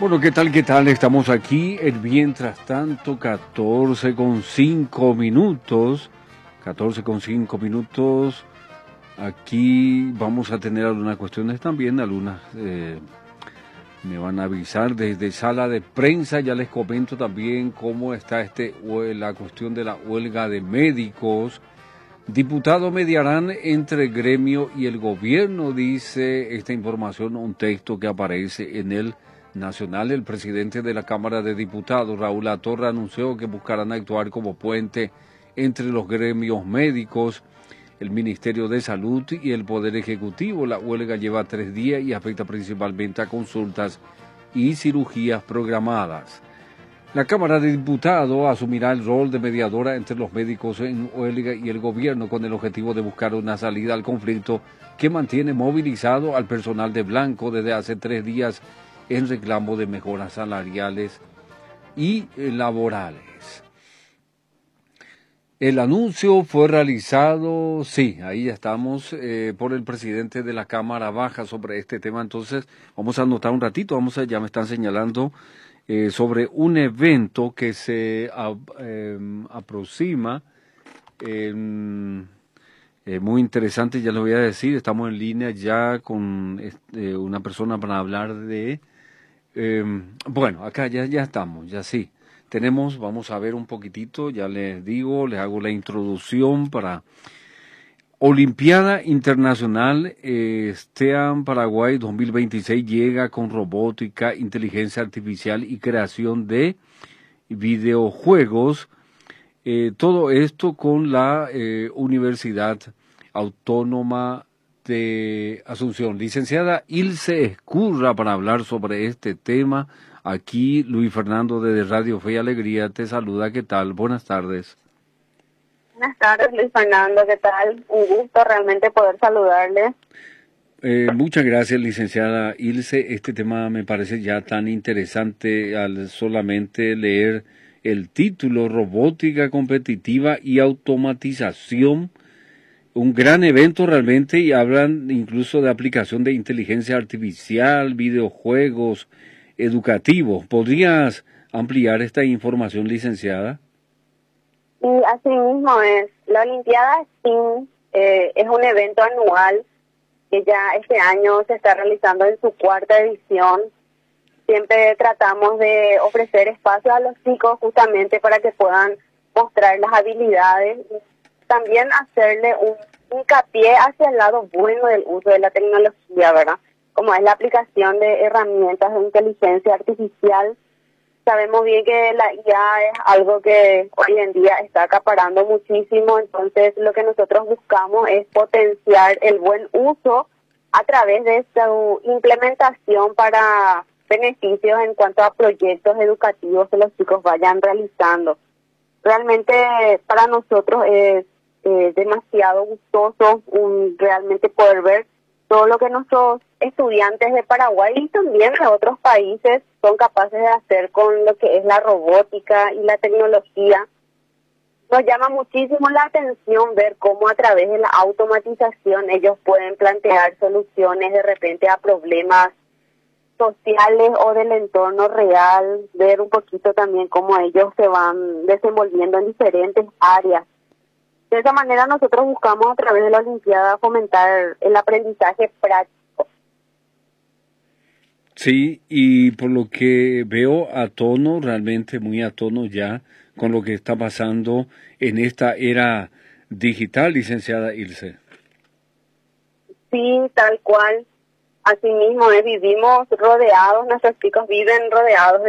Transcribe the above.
Bueno, ¿qué tal? ¿Qué tal? Estamos aquí en Mientras Tanto, 14:05. 14:05. Aquí vamos a tener algunas cuestiones también, algunas me van a avisar desde sala de prensa. Ya les comento también cómo está la cuestión de la huelga de médicos. Diputados mediarán entre el gremio y el gobierno, dice esta información, un texto que aparece en el Nacional. El presidente de la Cámara de Diputados, Raúl Latorre, anunció que buscarán actuar como puente entre los gremios médicos, el Ministerio de Salud y el Poder Ejecutivo. La huelga lleva 3 días y afecta principalmente a consultas y cirugías programadas. La Cámara de Diputados asumirá el rol de mediadora entre los médicos en huelga y el gobierno con el objetivo de buscar una salida al conflicto que mantiene movilizado al personal de Blanco desde hace 3 días en reclamo de mejoras salariales y laborales. El anuncio fue realizado, sí, ahí ya estamos, por el presidente de la Cámara Baja sobre este tema. Entonces vamos a anotar un ratito, ya me están señalando sobre un evento que se aproxima, muy interesante, ya les voy a decir. Estamos en línea ya con una persona para hablar de... bueno, acá ya estamos, ya sí. Vamos a ver un poquitito, ya les digo, les hago la introducción para Olimpiada Internacional STEAM Paraguay 2026 llega con robótica, inteligencia artificial y creación de videojuegos. Todo esto con la Universidad Autónoma de Asunción. Licenciada Ilse Escurra para hablar sobre este tema. Aquí Luis Fernando de Radio Fe y Alegría te saluda. ¿Qué tal? Buenas tardes. Buenas tardes, Luis Fernando, ¿qué tal? Un gusto realmente poder saludarle. Muchas gracias, licenciada Ilse. Este tema me parece ya tan interesante al solamente leer el título: Robótica competitiva y automatización. Un gran evento realmente, y hablan incluso de aplicación de inteligencia artificial, videojuegos educativos. ¿Podrías ampliar esta información, licenciada? Y así mismo es. La Olimpiada STEAM es un evento anual que ya este año se está realizando en su 4ª edición. Siempre tratamos de ofrecer espacio a los chicos justamente para que puedan mostrar las habilidades y también hacerle un hincapié hacia el lado bueno del uso de la tecnología, ¿verdad? Como es la aplicación de herramientas de inteligencia artificial. Sabemos bien que la IA es algo que hoy en día está acaparando muchísimo, entonces lo que nosotros buscamos es potenciar el buen uso a través de su implementación para beneficios en cuanto a proyectos educativos que los chicos vayan realizando. Realmente para nosotros es demasiado gustoso realmente poder ver todo lo que nuestros estudiantes de Paraguay y también de otros países son capaces de hacer con lo que es la robótica y la tecnología. Nos llama muchísimo la atención ver cómo a través de la automatización ellos pueden plantear soluciones de repente a problemas sociales o del entorno real, ver un poquito también cómo ellos se van desenvolviendo en diferentes áreas. De esa manera nosotros buscamos a través de la Olimpiada fomentar el aprendizaje práctico. Sí, y por lo que veo a tono, realmente muy a tono ya con lo que está pasando en esta era digital, licenciada Ilse. Sí, tal cual. Así mismo, vivimos rodeados, nuestros chicos viven rodeados